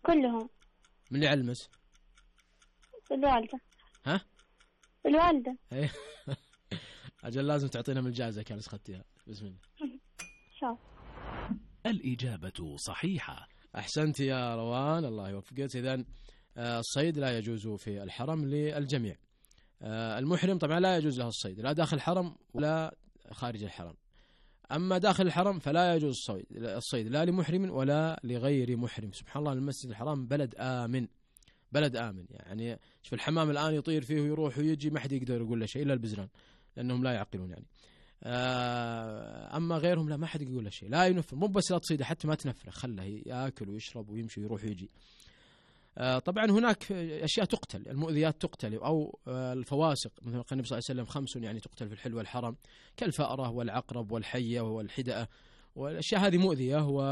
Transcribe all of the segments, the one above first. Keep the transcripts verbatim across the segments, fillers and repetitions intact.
كلهم. من اللي علمس؟ الوالدة. ها؟ الوالدة. أجل لازم تعطينا من الجائزة كانت أخذتيها. بسم الله. شاء. الإجابة صحيحة. أحسنت يا روان، الله يوفقك. إذن الصيد لا يجوز في الحرم للجميع. المحرم طبعا لا يجوز له الصيد لا داخل الحرم ولا خارج الحرم. أما داخل الحرم فلا يجوز الصيد الصيد لا لمحرم ولا لغير محرم. سبحان الله، المسجد الحرام بلد آمن، بلد آمن. يعني شوف الحمام الآن يطير فيه ويروح ويجي، ما حد يقدر يقول له شيء إلا البزران لأنهم لا يعقلون. يعني أما غيرهم لا، ما حد يقول له شيء، لا ينفر. مو بس لا تصيده، حتى ما تنفره، خله يأكل ويشرب ويمشي ويروح ويجي. طبعا هناك أشياء تقتل، المؤذيات تقتل، أو الفواسق مثل قال النبي صلى الله عليه وسلم خمس يعني تقتل في الحل والحرم، كالفأرة والعقرب والحية والحدأة، والأشياء هذه مؤذية و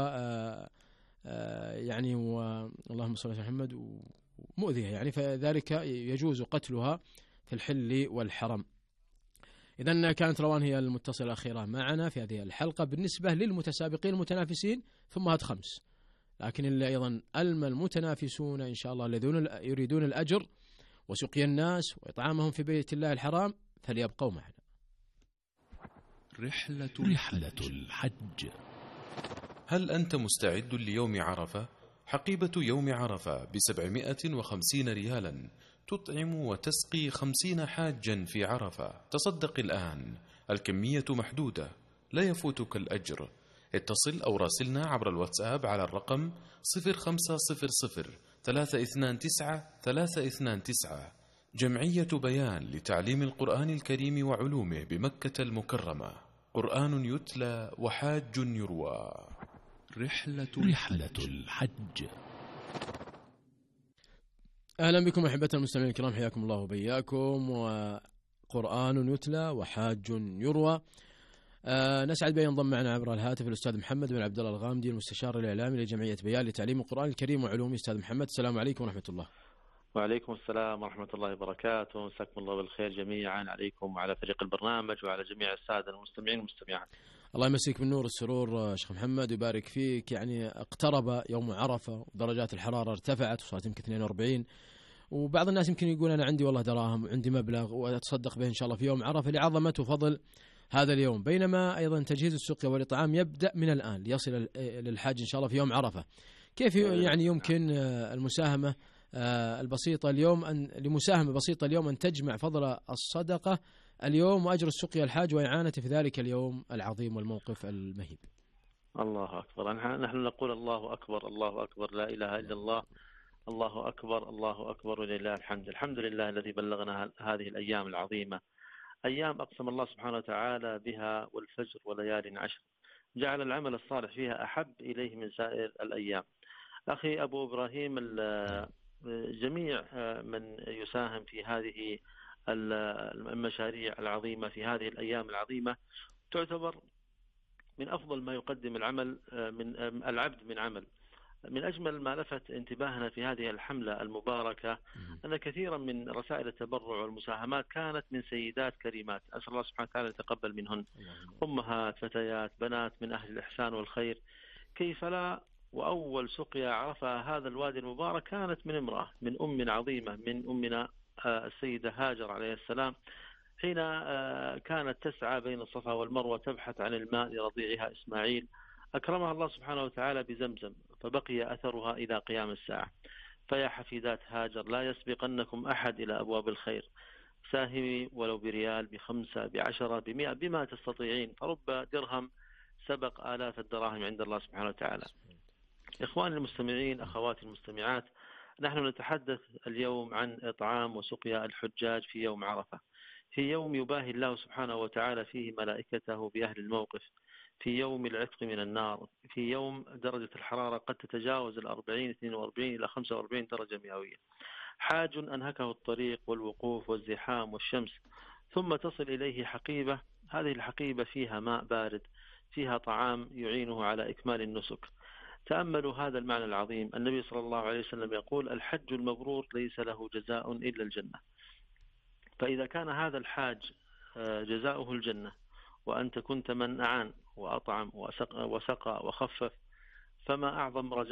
يعني اللهم صل على محمد مؤذية، يعني فذلك يجوز قتلها في الحل والحرم. إذن كانت روان هي المتصلة الأخيرة معنا في هذه الحلقة بالنسبة للمتسابقين المتنافسين، ثم هات خمس. لكن اللي أيضا ألم المتنافسون إن شاء الله الذين يريدون الأجر وسقي الناس وإطعامهم في بيت الله الحرام فليبقوا معنا. رحلة رحلة الحج. هل أنت مستعد ليوم عرفة؟ حقيبة يوم عرفة بسبعمائة وخمسين ريالا تطعم وتسقي خمسين حاجا في عرفة. تصدق الآن، الكمية محدودة، لا يفوتك الأجر. اتصل أو راسلنا عبر الواتساب على الرقم صفر خمسة صفر صفر ثلاثة اثنان تسعة ثلاثة اثنان تسعة. جمعية بيان لتعليم القرآن الكريم وعلومه بمكة المكرمة. قرآن يتلى وحاج يروى. رحلة رحلة الحج. أهلا بكم أحبة المستمعين الكرام، حياكم الله وبياكم. وقرآن يتلى وحاج يروى. آه نسعد بأن ينضم معنا عبر الهاتف الأستاذ محمد بن عبد الله الغامدي، المستشار الإعلامي لجمعية بيان لتعليم القرآن الكريم وعلومه. أستاذ محمد، السلام عليكم ورحمة الله. وعليكم السلام ورحمة الله وبركاته. مساكم الله بالخير جميعا، عليكم وعلى فريق البرنامج وعلى جميع السادة المستمعين والمستمعات. الله يمسيك بالنور والسرور شيخ محمد ويبارك فيك. يعني اقترب يوم عرفة ودرجات الحرارة ارتفعت وصارت يمكن اثنين وأربعين، وبعض الناس يمكن يقول أنا عندي والله دراهم وعندي مبلغ وأتصدق به إن شاء الله في يوم عرفة لعظمة وفضل هذا اليوم، بينما أيضا تجهيز السقيا والإطعام يبدأ من الآن ليصل للحاج إن شاء الله في يوم عرفة. كيف يعني يمكن المساهمة البسيطة اليوم أن لمساهمة بسيطة اليوم أن تجمع فضل الصدقة اليوم وأجر السقيا الحاج وإعانته في ذلك اليوم العظيم والموقف المهيب؟ الله أكبر. نحن نقول الله أكبر الله أكبر، لا إله إلا الله، الله أكبر الله أكبر ولله الحمد. الحمد لله الذي بلغنا هذه الأيام العظيمة، أيام أقسم الله سبحانه وتعالى بها والفجر وليال عشر، جعل العمل الصالح فيها أحب إليه من سائر الأيام. أخي أبو إبراهيم، جميع من يساهم في هذه المشاريع العظيمة في هذه الأيام العظيمة تعتبر من أفضل ما يقدم العمل من العبد من عمل. من أجمل ما لفت انتباهنا في هذه الحملة المباركة أن كثيرا من رسائل التبرع والمساهمات كانت من سيدات كريمات، أسأل الله سبحانه وتعالى يتقبل منهن، أمهات فتيات بنات من أهل الإحسان والخير. كيف لا؟ وأول سقيا عرفها هذا الوادي المبارك كانت من امرأة، من أم عظيمة، من أمنا السيدة هاجر عليه السلام، حين كانت تسعى بين الصفا والمروة تبحث عن الماء لرضيعها إسماعيل، أكرمها الله سبحانه وتعالى بزمزم فبقي أثرها إلى قيام الساعة. فيا حفيدات هاجر، لا يسبقنكم أحد إلى أبواب الخير، ساهمي ولو بريال بخمسة بعشرة بمئة بما تستطيعين، فرب درهم سبق آلاف الدراهم عند الله سبحانه وتعالى. إخواني المستمعين، أخواتي المستمعات، نحن نتحدث اليوم عن إطعام وسقيا الحجاج في يوم عرفة، في يوم يباهي الله سبحانه وتعالى فيه ملائكته بأهل الموقف، في يوم العتق من النار، في يوم درجة الحرارة قد تتجاوز الأربعين اثنين وأربعين إلى خمسة وأربعين درجة مئوية. حاج أنهكه الطريق والوقوف والزحام والشمس، ثم تصل إليه حقيبة، هذه الحقيبة فيها ماء بارد، فيها طعام يعينه على إكمال النسك. تأملوا هذا المعنى العظيم. النبي صلى الله عليه وسلم يقول: الحج المبرور ليس له جزاء إلا الجنة. فإذا كان هذا الحاج جزاؤه الجنة وأنت كنت من أعان وأطعم وسقى وخفف، فما أعظم رجاء